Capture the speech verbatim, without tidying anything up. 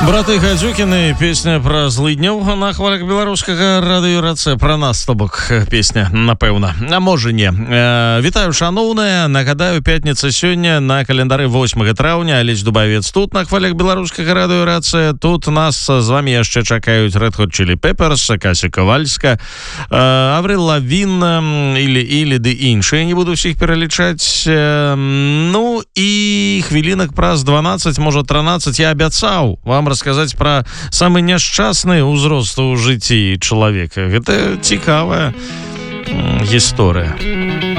Браты Гадзюкіны, песня пра злыдняў на хвалях беларускага радыёраце. Пра нас, то бок, песня, напэўна. А можа не. Э, вітаю, шаноўныя. Нагадаю, пятніца сёння на календары восьмага траўня. Алесь Дубавец тут на хвалях беларускага радыёраце. Тут нас з вамі яшчэ чакаюць Red Hot Chili Peppers, Кася Ковальска, э, Аврил Лавін или, или ды іншыя. Не буду всіх пералічаць. Э, ну і хвілінак праз дванаццаць, можа трынаццаць я абяцаў вам расказаць пра самы няшчасны ўзрост у жыцці чалавека. Гэта цікавая гісторыя.